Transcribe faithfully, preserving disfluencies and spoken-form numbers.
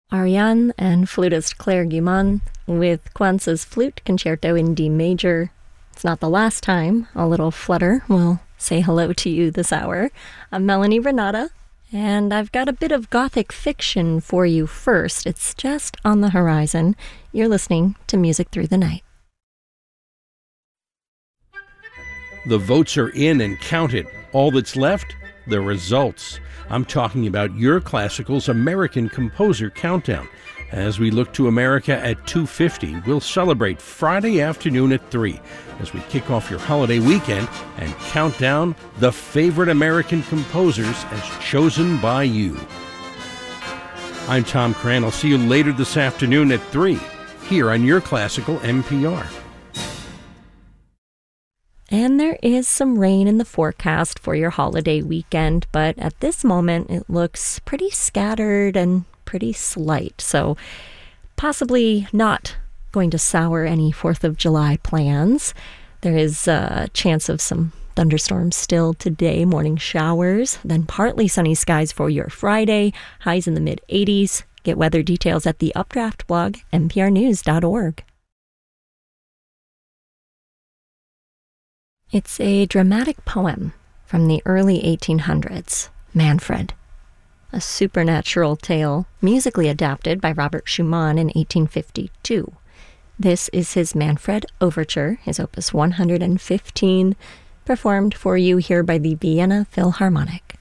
Ariane and flutist Claire Guimond with Kwanzaa's Flute Concerto in D major. It's not the last time a little flutter will say hello to you this hour. I'm Melanie Renata, and I've got a bit of Gothic fiction for you first. It's just on the horizon. You're listening to Music Through the Night. The votes are in and counted. All that's left? The results. I'm talking about Your Classical's American Composer Countdown. As we look to America at two fifty, we'll celebrate Friday afternoon at three as we kick off your holiday weekend and count down the favorite American composers as chosen by you. I'm Tom Cran. I'll see you later this afternoon at three here on Your Classical N P R. And there is some rain in the forecast for your holiday weekend, but at this moment it looks pretty scattered and pretty slight, so possibly not going to sour any fourth of July plans. There is a chance of some thunderstorms still today, morning showers, then partly sunny skies for your Friday, highs in the mid eighties. Get weather details at the Updraft blog, n p r news dot org. It's a dramatic poem from the early eighteen hundreds, Manfred, a supernatural tale musically adapted by Robert Schumann in eighteen fifty-two. This is his Manfred Overture, his opus one hundred fifteen, performed for you here by the Vienna Philharmonic.